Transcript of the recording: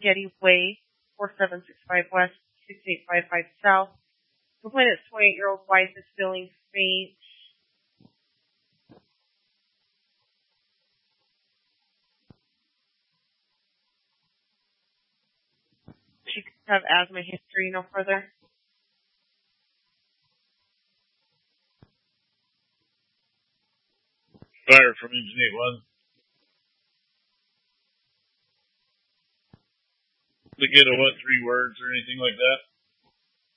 Getty Way, 4765 West, 6855 South. Complainant's 28-year-old wife is feeling faint. She could have asthma history, no further. Fire from Engine 81. To get a what, 3 words or anything like that?